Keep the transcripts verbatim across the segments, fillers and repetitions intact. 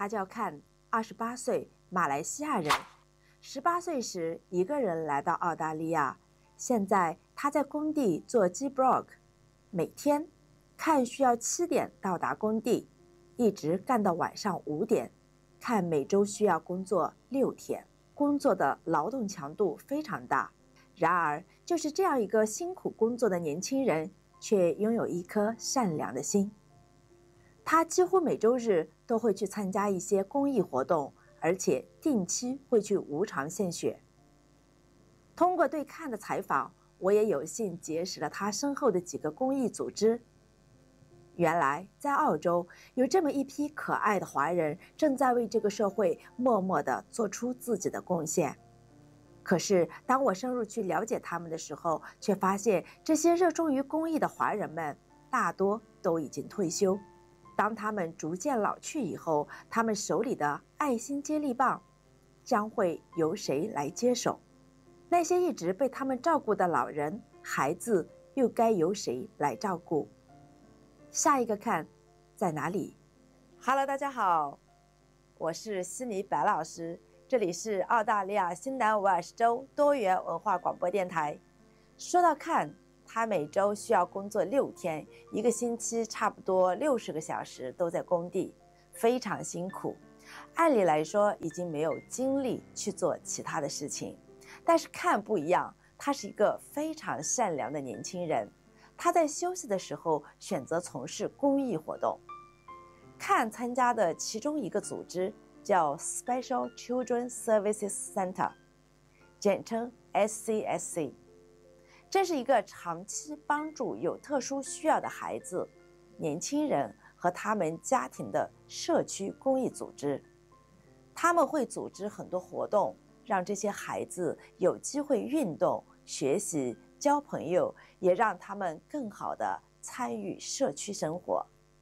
他叫看，二十八岁，马来西亚人。十八岁时一个人来到澳大利亚，现在他在工地做 G block， 每天看需要七点到达工地，一直干到晚上五点。看每周需要工作六天，工作的劳动强度非常大。然而，就是这样一个辛苦工作的年轻人，却拥有一颗善良的心。他几乎每周日都会去参加一些公益活动，而且定期会去无偿献血。通过对看的采访，我也有幸结识了他身后的几个公益组织。原来在澳洲有这么一批可爱的华人，正在为这个社会默默地做出自己的贡献。可是当我深入去了解他们的时候，却发现这些热衷于公益的华人们大多都已经退休。当他们逐渐老去以后，他们手里的爱心接力棒将会由谁来接手？那些一直被他们照顾的老人、孩子又该由谁来照顾？下一个看在哪里？ Hello， 大家好，我是悉尼白老师，这里是澳大利亚新南威尔士州多元文化广播电台。说到看，他每周需要工作六天，一个星期差不多六十个小时都在工地，非常辛苦。按理来说已经没有精力去做其他的事情，但是看不一样，他是一个非常善良的年轻人。他在休息的时候选择从事公益活动。看参加的其中一个组织叫 Special Children Services Center， 简称 S C S C。 这是一个长期帮助有特殊需要的孩子、年轻人和他们家庭的社区公益组织。他们会组织很多活动，让这些孩子有机会运动、学习、交朋友，也让他们更好地参与社区生活。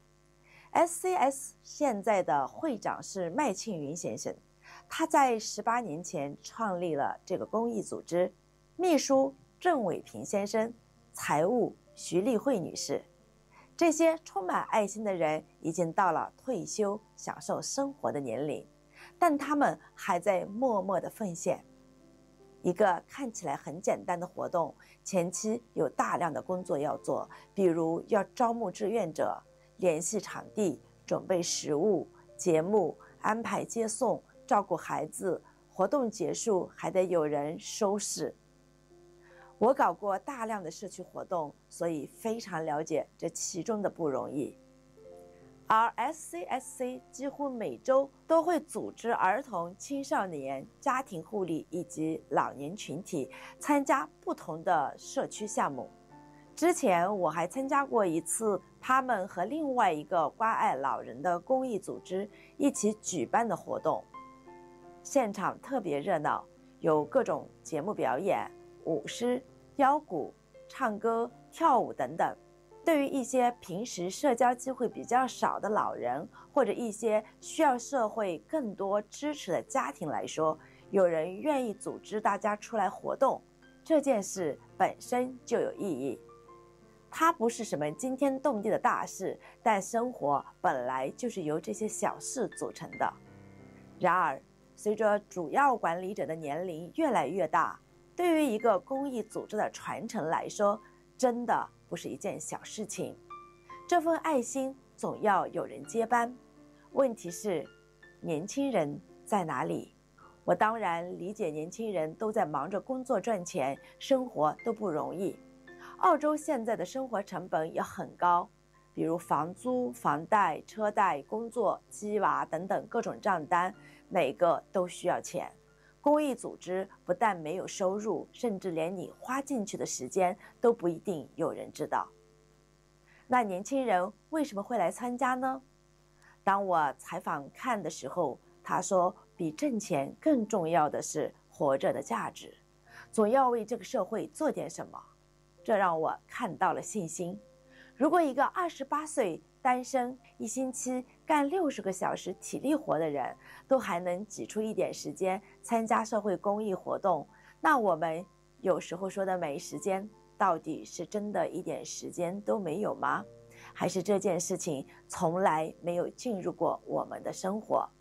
S C S 现在的会长是麦庆云先生，他在十八年前创立了这个公益组织，秘书郑伟平先生，财务徐丽慧女士。这些充满爱心的人已经到了退休享受生活的年龄，但他们还在默默地奉献。一个看起来很简单的活动，前期有大量的工作要做，比如要招募志愿者、联系场地、准备食物、节目、安排接送、照顾孩子，活动结束还得有人收拾。我搞过大量的社区活动，所以非常了解这其中的不容易。而 S C S C 几乎每周都会组织儿童、青少年、家庭护理以及老年群体参加不同的社区项目。之前我还参加过一次他们和另外一个关爱老人的公益组织一起举办的活动，现场特别热闹，有各种节目表演、舞狮、腰鼓、唱歌、跳舞等等。对于一些平时社交机会比较少的老人，或者一些需要社会更多支持的家庭来说，有人愿意组织大家出来活动，这件事本身就有意义。它不是什么惊天动地的大事，但生活本来就是由这些小事组成的。然而，随着主要管理者的年龄越来越大，对于一个公益组织的传承来说，真的不是一件小事情。这份爱心总要有人接班，问题是年轻人在哪里？我当然理解年轻人都在忙着工作赚钱，生活都不容易。澳洲现在的生活成本也很高，比如房租、房贷、车贷、工作、鸡娃等等各种账单，每个都需要钱。公益组织不但没有收入，甚至连你花进去的时间都不一定有人知道。那年轻人为什么会来参加呢？当我采访看的时候，他说比挣钱更重要的是活着的价值，总要为这个社会做点什么。这让我看到了信心。如果一个二十八岁单身，一星期干六十个小时体力活的人都还能挤出一点时间参加社会公益活动，那我们有时候说的没时间，到底是真的一点时间都没有吗？还是这件事情从来没有进入过我们的生活？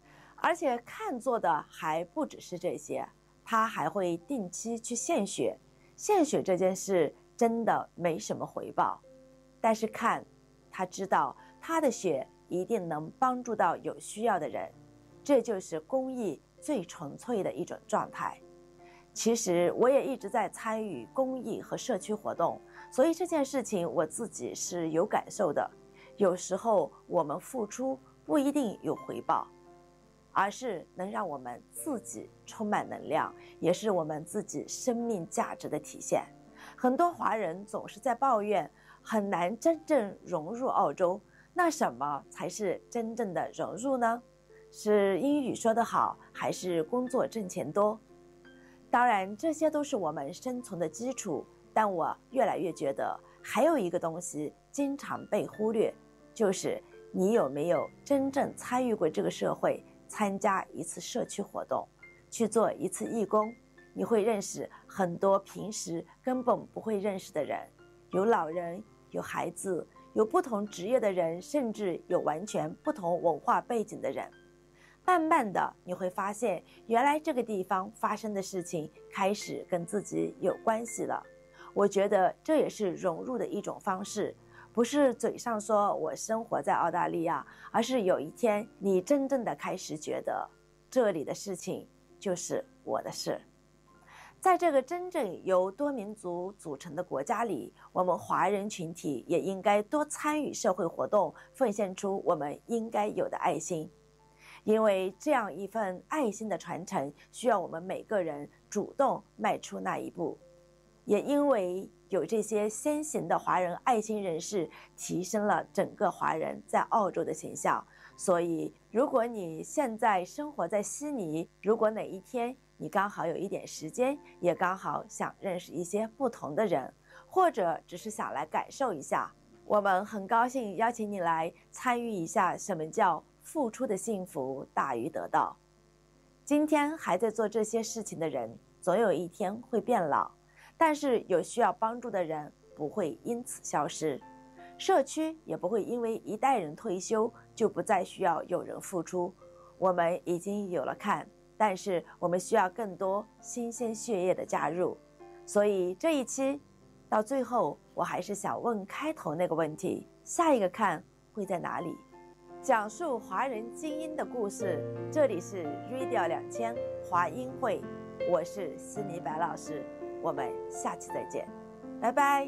而且看做的还不只是这些，他还会定期去献血。献血这件事真的没什么回报，但是看，他知道他的血一定能帮助到有需要的人，这就是公益最纯粹的一种状态。其实我也一直在参与公益和社区活动，所以这件事情我自己是有感受的。有时候我们付出不一定有回报，而是能让我们自己充满能量，也是我们自己生命价值的体现。很多华人总是在抱怨很难真正融入澳洲，那什么才是真正的融入呢？是英语说得好，还是工作挣钱多？当然，这些都是我们生存的基础，但我越来越觉得还有一个东西经常被忽略，就是你有没有真正参与过这个社会，参加一次社区活动，去做一次义工。你会认识很多平时根本不会认识的人，有老人，有孩子，有不同职业的人，甚至有完全不同文化背景的人。慢慢的你会发现，原来这个地方发生的事情开始跟自己有关系了。我觉得这也是融入的一种方式，不是嘴上说我生活在澳大利亚，而是有一天你真正的开始觉得这里的事情就是我的事。在这个真正由多民族组成的国家里，我们华人群体也应该多参与社会活动，奉献出我们应该有的爱心。因为这样一份爱心的传承，需要我们每个人主动迈出那一步。也因为有这些先行的华人爱心人士，提升了整个华人在澳洲的形象。所以，如果你现在生活在悉尼，如果哪一天你刚好有一点时间，也刚好想认识一些不同的人，或者只是想来感受一下，我们很高兴邀请你来参与一下什么叫付出的幸福大于得到。今天还在做这些事情的人，总有一天会变老，但是有需要帮助的人不会因此消失，社区也不会因为一代人退休就不再需要有人付出。我们已经有了看，但是我们需要更多新鲜血液的加入。所以这一期到最后，我还是想问开头那个问题，下一个看会在哪里？讲述华人精英的故事，这里是 Radio 两千华英会，我是悉尼白老师，我们下期再见，拜拜。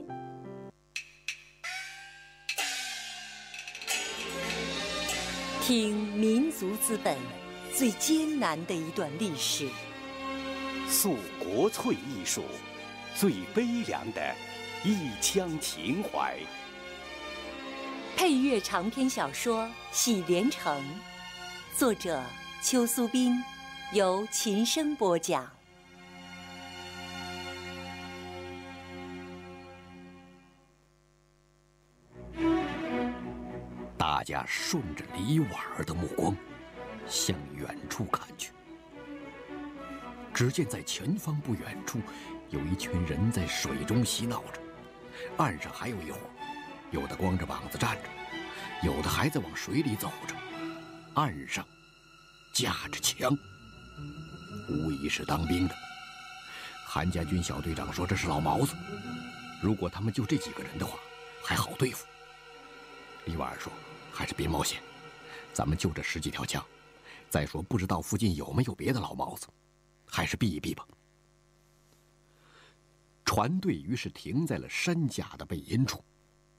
听民族资本最艰难的一段历史， 诉国粹艺术最悲凉的一腔情怀。 配乐长篇小说《喜连城》，作者邱苏斌，由琴声播讲。 大家顺着李婉儿的目光向远处看去，只见在前方不远处有一群人在水中嬉闹着，岸上还有一伙，有的光着膀子站着，有的还在往水里走着，岸上架着枪，无疑是当兵的。韩家军小队长说这是老毛子，如果他们就这几个人的话还好对付。李婉儿说还是别冒险，咱们就这十几条枪，再说不知道附近有没有别的老毛子，还是避一避吧。船队于是停在了山甲的背阴处。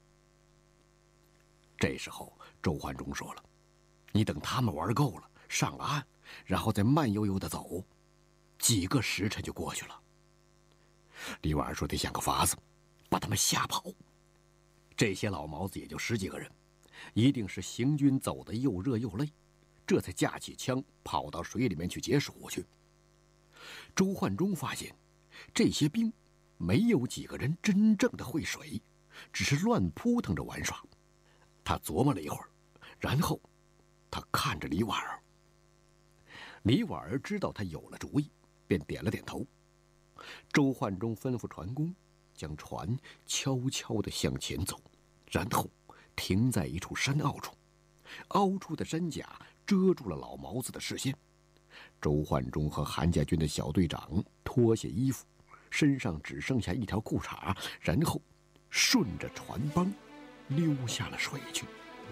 这时候周焕忠说了，你等他们玩够了上了岸，然后再慢悠悠地走，几个时辰就过去了。李婉儿说得想个法子把他们吓跑。这些老毛子也就十几个人，一定是行军走得又热又累，这才架起枪跑到水里面去解暑去。周焕忠发现这些兵没有几个人真正的会水，只是乱扑腾着玩耍。他琢磨了一会儿，然后他看着李婉儿。李婉儿知道他有了主意，便点了点头。周焕忠吩咐船工将船悄悄地向前走，然后停在一处山坳处，凹出的山甲遮住了老毛子的视线。 周焕中和韩家军的小队长脱下衣服，身上只剩下一条裤衩，然后顺着船帮溜下了水去。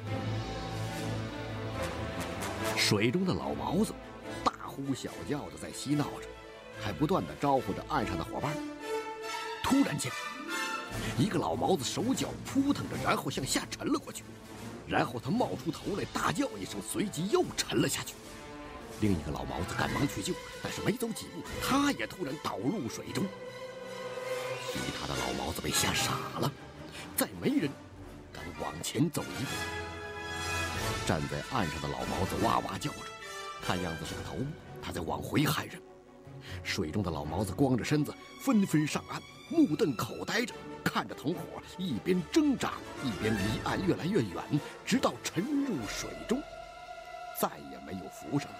水中的老毛子大呼小叫的在嬉闹着，还不断的招呼着岸上的伙伴。突然间，一个老毛子手脚扑腾着，然后向下沉了过去，然后他冒出头来，大叫一声，随即又沉了下去。另一个老毛子赶忙去救，但是没走几步，他也突然倒入水中。其他的老毛子被吓傻了，再没人敢往前走一步。站在岸上的老毛子哇哇叫着，看样子是个头目，他在往回喊人。水中的老毛子光着身子，纷纷上岸，目瞪口呆着看着同伙，一边挣扎一边离岸越来越远，直到沉入水中，再也没有浮上来。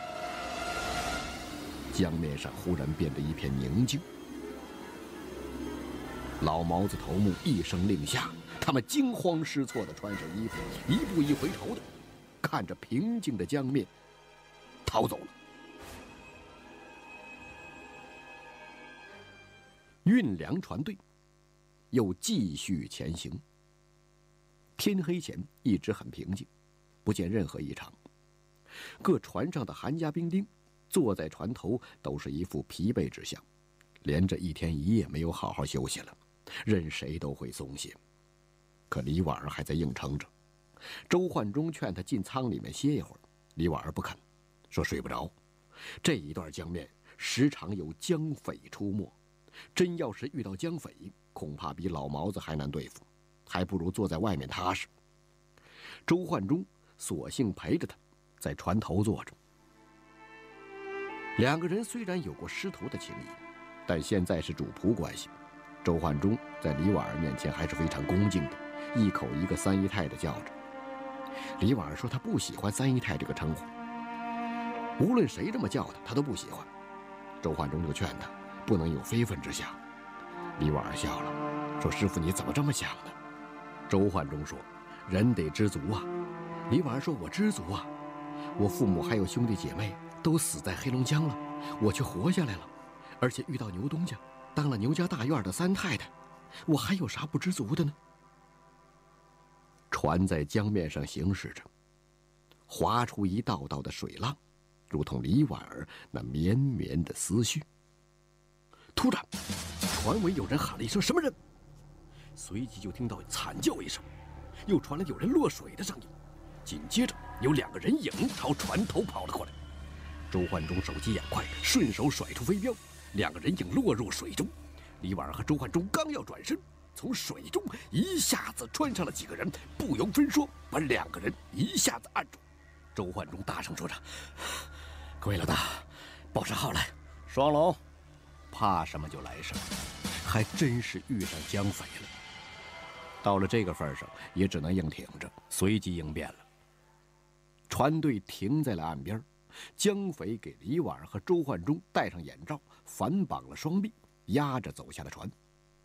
江面上忽然变得一片宁静。老毛子头目一声令下，他们惊慌失措地穿上衣服，一步一回头的看着平静的江面，逃走了。运粮船队又继续前行。天黑前一直很平静，不见任何异常。各船上的韩家兵丁坐在船头，都是一副疲惫之相，连着一天一夜没有好好休息了，任谁都会松懈。可李婉儿还在硬撑着。周焕中劝他进舱里面歇一会儿，李婉儿不肯，说睡不着。这一段江面时常有江匪出没，真要是遇到江匪，恐怕比老毛子还难对付，还不如坐在外面踏实。周焕中索性陪着他，在船头坐着。两个人虽然有过师徒的情谊，但现在是主仆关系。周焕中在李婉儿面前还是非常恭敬的，一口一个三姨太的叫着。李婉儿说她不喜欢三姨太这个称呼，无论谁这么叫她，她都不喜欢。周焕中就劝她不能有非分之想。李婉儿笑了，说：“师傅你怎么这么想呢？”周焕中说：“人得知足啊。”李婉儿说：“我知足啊，我父母还有兄弟姐妹都死在黑龙江了，我却活下来了，而且遇到牛东家，当了牛家大院的三太太，我还有啥不知足的呢？”船在江面上行驶着，划出一道道的水浪，如同李婉儿那绵绵的思绪。突然，船尾有人喊了一声：“什么人？”随即就听到惨叫一声，又传来有人落水的声音，紧接着有两个人影朝船头跑了过来。周焕中手疾眼快，顺手甩出飞镖，两个人影落入水中。李婉儿和周焕中刚要转身，从水中一下子穿上了几个人，不由分说把两个人一下子按住。周焕中大声说着：“各位老大，报上号来，双龙，怕什么就来什么，还真是遇上江匪了。”到了这个份上，也只能硬挺着，随机应变了。船队停在了岸边，江匪给李婉儿和周焕中戴上眼罩，反绑了双臂，压着走下了船。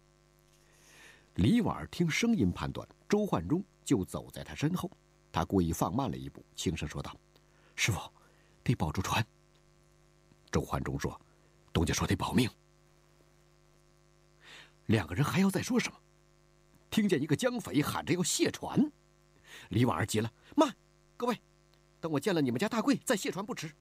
李婉儿听声音判断周焕中就走在他身后，他故意放慢了一步，轻声说道：“师傅，得保住船。”周焕中说：“东家说得保命。”两个人还要再说什么，听见一个江匪喊着要卸船。李婉儿急了：“慢，各位，等我见了你们家大贵再卸船不迟。”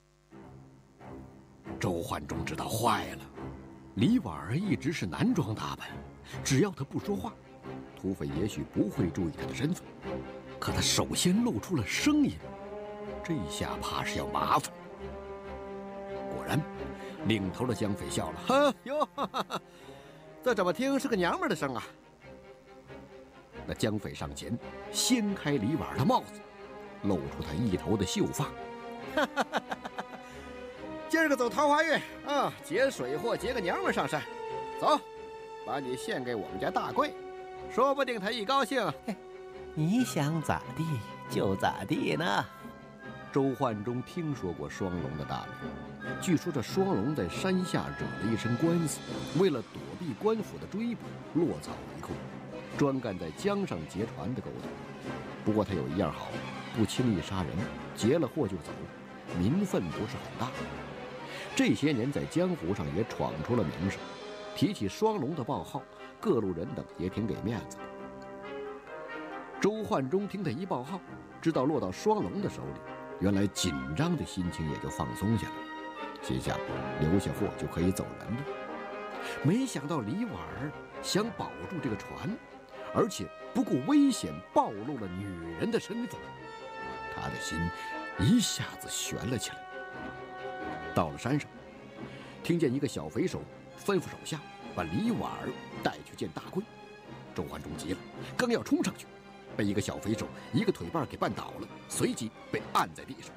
周焕中知道坏了，李婉儿一直是男装打扮，只要他不说话，土匪也许不会注意他的身份。可他首先露出了声音，这下怕是要麻烦。果然，领头的江匪笑了：“呵哟，哈哈哈，这怎么听是个娘们的声啊？”那江匪上前掀开李婉儿的帽子，露出他一头的秀发。哈哈哈哈，今儿个走桃花运啊，劫水货，劫个娘们上山，走，把你献给我们家大贵，说不定他一高兴，嘿， 你想咋地就咋地呢。 周焕中听说过双龙的大名，据说这双龙在山下惹了一身官司，为了躲避官府的追捕，落草为寇，专干在江上劫船的勾当。不过他有一样好，不轻易杀人，劫了货就走， 名分不是很大。这些年在江湖上也闯出了名声，提起双龙的报号，各路人等也挺给面子的。周焕中听他一报号，知道落到双龙的手里，原来紧张的心情也就放松下来，心想留下货就可以走人了。没想到李婉儿想保住这个船，而且不顾危险暴露了女人的身份，他的心一下子悬了起来。到了山上，听见一个小匪手吩咐手下把李婉儿带去见大贵。周焕中急了，刚要冲上去，被一个小匪手一个腿绊给绊倒了，随即被按在地上。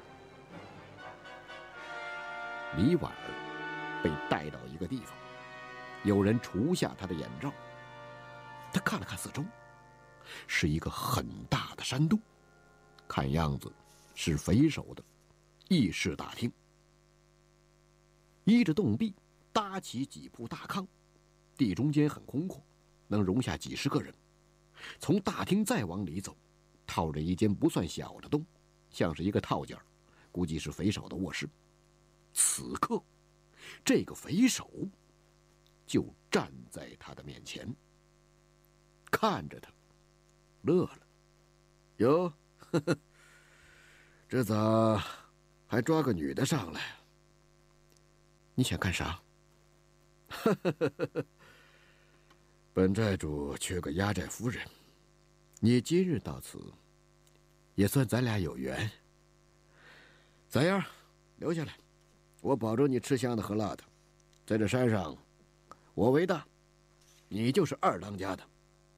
李婉儿被带到一个地方，有人除下他的眼罩，他看了看四周，是一个很大的山洞，看样子是匪首的议事大厅。依着洞壁搭起几铺大炕，地中间很空阔，能容下几十个人。从大厅再往里走，套着一间不算小的洞，像是一个套间，估计是匪首的卧室。此刻，这个匪首就站在他的面前，看着他，乐了。哟，呵呵，这咋还抓个女的上来？你想干啥？呵呵呵呵，本寨主缺个压寨夫人，你今日到此，也算咱俩有缘。咋样？留下来，我保证你吃香的喝辣的。在这山上，我为大，你就是二当家的。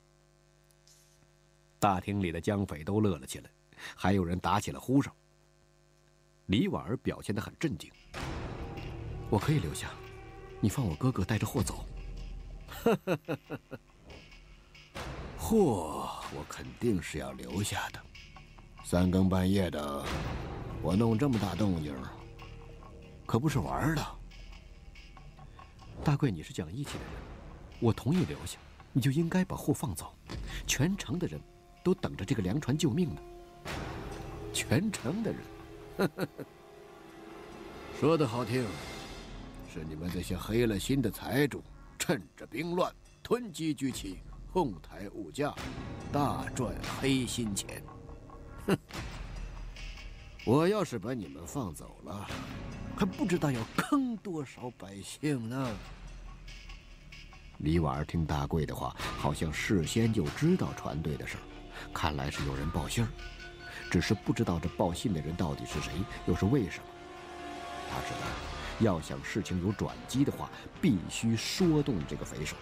大厅里的江匪都乐了起来，还有人打起了呼声。李婉儿表现得很镇静。我可以留下，你放我哥哥带着货走。货我肯定是要留下的。三更半夜的，我弄这么大动静，可不是玩的。大贵，你是讲义气的人，我同意留下，你就应该把货放走。全城的人都等着这个粮船救命呢。全城的人，说得好听。是你们这些黑了心的财主，趁着兵乱囤积居奇，哄抬物价，大赚黑心钱。哼！我要是把你们放走了，还不知道要坑多少百姓呢。李婉儿听大贵的话，好像事先就知道船队的事儿，看来是有人报信儿，只是不知道这报信的人到底是谁，又是为什么。他知道，要想事情有转机的话，必须说动这个匪首。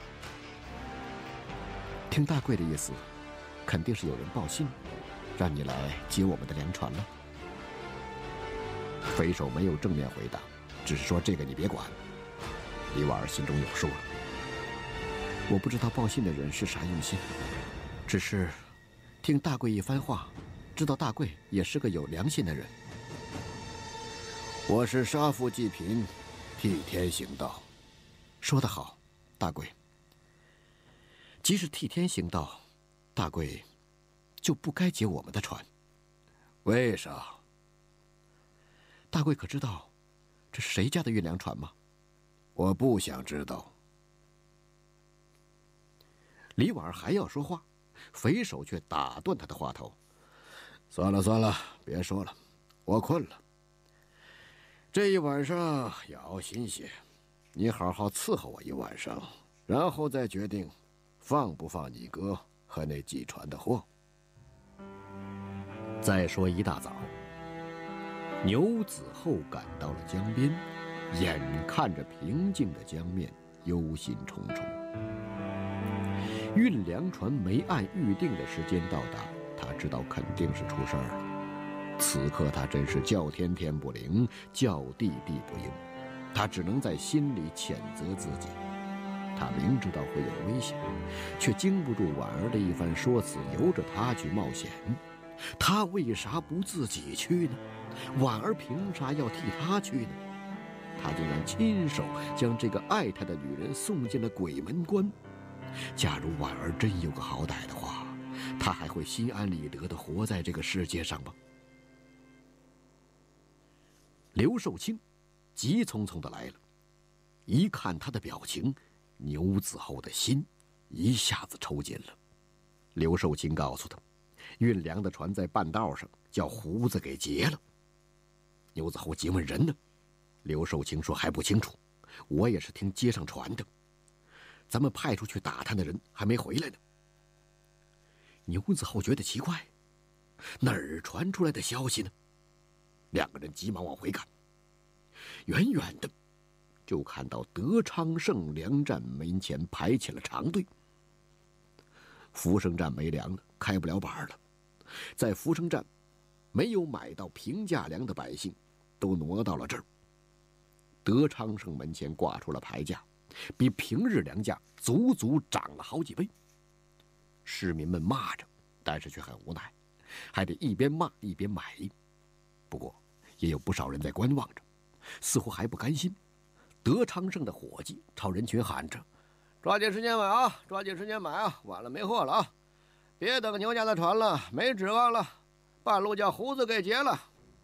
听大贵的意思，肯定是有人报信，让你来接我们的粮船了。匪首没有正面回答，只是说这个你别管。李婉儿心中有数了。我不知道报信的人是啥用心，只是听大贵一番话，知道大贵也是个有良心的人。我是杀富济贫，替天行道。说得好，大贵。即使替天行道，大贵就不该劫我们的船。为啥？大贵可知道这是谁家的运粮船吗？我不想知道。李婉儿还要说话，匪首却打断他的话头。算了算了，别说了，我困了。这一晚上要熬心些，你好好伺候我一晚上，然后再决定放不放你哥和那几船的货。再说一大早，牛子厚赶到了江边，眼看着平静的江面，忧心忡忡。运粮船没按预定的时间到达，他知道肯定是出事儿了。此刻他真是叫天天不灵，叫地地不应，他只能在心里谴责自己。他明知道会有危险，却经不住婉儿的一番说辞，由着他去冒险。他为啥不自己去呢？婉儿凭啥要替他去呢？他竟然亲手将这个爱他的女人送进了鬼门关。假如婉儿真有个好歹的话，他还会心安理得地活在这个世界上吗？ 刘寿清急匆匆的来了，一看他的表情，牛子厚的心一下子抽筋了。刘寿清告诉他，运粮的船在半道上叫胡子给劫了。牛子厚急问人呢？刘寿清说还不清楚，我也是听街上传的，咱们派出去打探的人还没回来呢。牛子厚觉得奇怪，哪儿传出来的消息呢？两个人急忙往回看，远远的就看到德昌盛粮站门前排起了长队。福生站没粮了，开不了板了，在福生站没有买到平价粮的百姓都挪到了这儿。德昌盛门前挂出了牌价，比平日粮价足足涨了好几倍。市民们骂着，但是却很无奈，还得一边骂一边买。不过也有不少人在观望着，似乎还不甘心。德昌盛的伙计朝人群喊着：“抓紧时间买啊，抓紧时间买啊，晚了没货了啊！别等牛家的船了，没指望了，半路叫胡子给劫了。”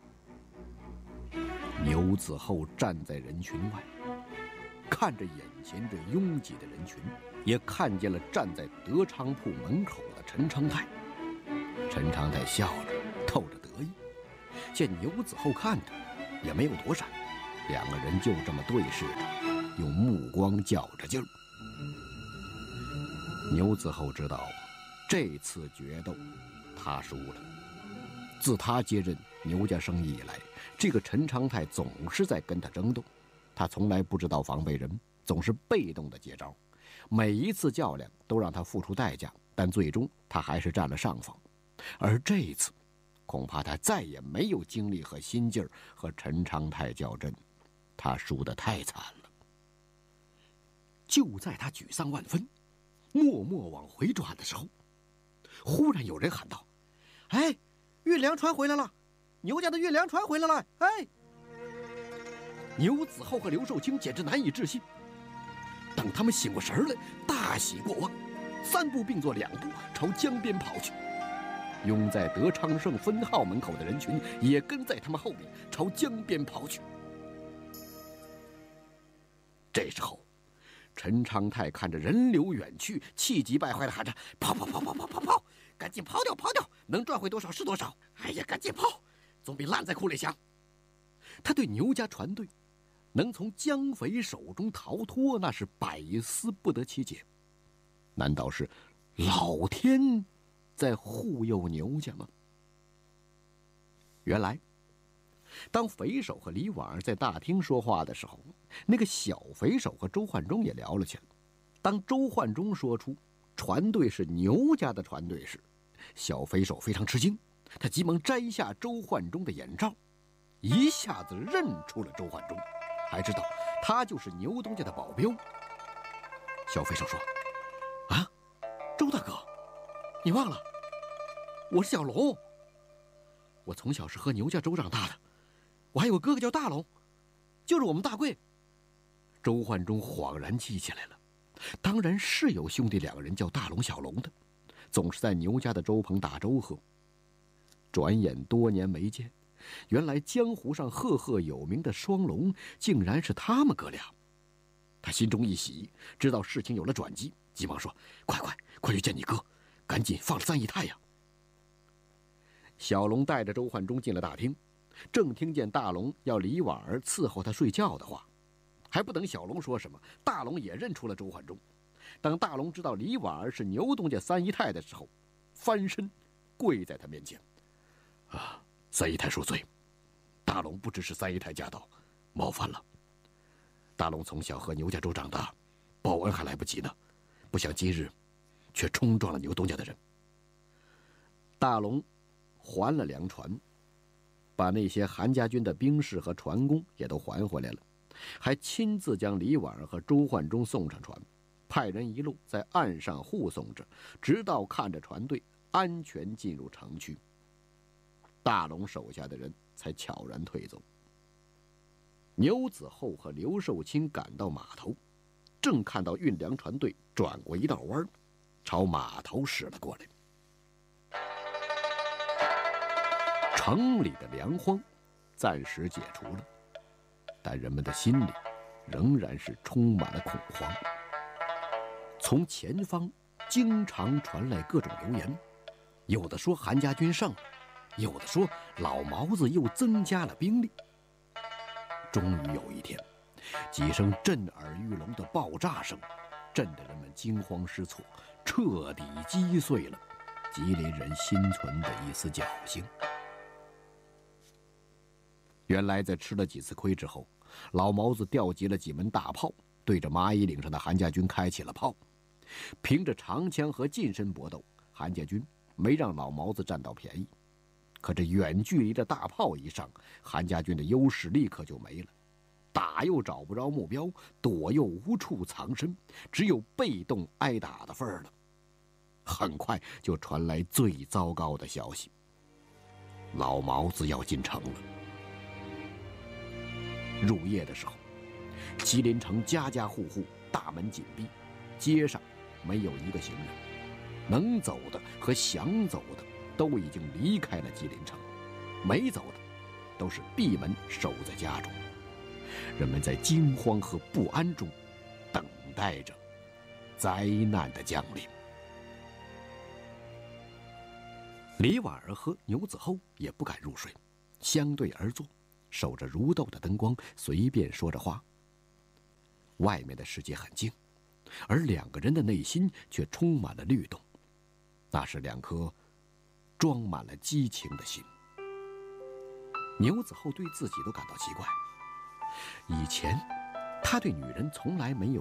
牛子厚站在人群外，看着眼前这拥挤的人群，也看见了站在德昌铺门口的陈昌泰。陈昌泰笑着，透着得意，见牛子厚看着，也没有躲闪，两个人就这么对视着，用目光较着劲儿。牛子厚知道，这次决斗他输了。自他接任牛家生意以来，这个陈昌泰总是在跟他争斗，他从来不知道防备人，总是被动的接招，每一次较量都让他付出代价，但最终他还是占了上风。而这一次，恐怕他再也没有精力和心劲儿和陈昌泰较真，他输得太惨了。就在他沮丧万分，默默往回转的时候，忽然有人喊道：“哎，运粮船回来了！牛家的运粮船回来了！”哎，牛子厚和刘寿清简直难以置信。等他们醒过神来，大喜过望，三步并作两步朝江边跑去。拥在德昌盛分号门口的人群也跟在他们后面朝江边跑去。这时候，陈昌泰看着人流远去，气急败坏地喊着：“跑跑跑跑跑跑跑，赶紧跑掉跑掉，能赚回多少是多少！哎呀，赶紧跑，总比烂在库里强。”他对牛家船队能从江匪手中逃脱，那是百思不得其解。难道是老天在护佑牛家吗？原来，当匪首和李婉儿在大厅说话的时候，那个小匪首和周焕中也聊了起来。当周焕中说出船队是牛家的船队时，小匪首非常吃惊，他急忙摘下周焕中的眼罩，一下子认出了周焕中，还知道他就是牛东家的保镖。小匪首说：“啊，周大哥，你忘了，我是小龙。我从小是和牛家周长大的，我还有个哥哥叫大龙，就是我们大贵。”周焕中恍然记起来了，当然是有兄弟两个人叫大龙小龙的，总是在牛家的粥棚打粥喝。转眼多年没见，原来江湖上赫赫有名的双龙竟然是他们哥俩。他心中一喜，知道事情有了转机，急忙说：“快快快去见你哥，赶紧放了三姨太呀！”小龙带着周焕中进了大厅，正听见大龙要李婉儿伺候他睡觉的话，还不等小龙说什么，大龙也认出了周焕中。当大龙知道李婉儿是牛东家三姨太的时候，翻身跪在他面前：“啊，三姨太恕罪，大龙不知是三姨太驾到，冒犯了。大龙从小和牛家周长大，报恩还来不及呢，不想今日却冲撞了牛东家的人。”大龙还了粮船，把那些韩家军的兵士和船工也都还回来了，还亲自将李婉儿和周焕中送上船，派人一路在岸上护送着，直到看着船队安全进入城区，大龙手下的人才悄然退走。牛子厚和刘寿清赶到码头，正看到运粮船队转过一道弯，朝码头驶了过来。城里的粮荒暂时解除了， 但人们的心里仍然是充满了恐慌。从前方经常传来各种流言，有的说韩家军胜了，有的说老毛子又增加了兵力。终于有一天，几声震耳欲聋的爆炸声，震得人们惊慌失措，彻底击碎了吉林人心存的一丝侥幸。原来在吃了几次亏之后，老毛子调集了几门大炮，对着蚂蚁岭上的韩家军开起了炮。凭着长枪和近身搏斗，韩家军没让老毛子占到便宜。可这远距离的大炮一上，韩家军的优势立刻就没了，打又找不着目标，躲又无处藏身，只有被动挨打的份儿了。很快就传来最糟糕的消息：老毛子要进城了。入夜的时候，吉林城家家户户大门紧闭，街上没有一个行人，能走的和想走的都已经离开了吉林城，没走的都是闭门守在家中。人们在惊慌和不安中等待着灾难的降临。李婉儿和牛子厚也不敢入睡，相对而坐，守着如豆的灯光，随便说着话。外面的世界很静，而两个人的内心却充满了律动，那是两颗装满了激情的心。牛子厚对自己都感到奇怪，以前他对女人从来没有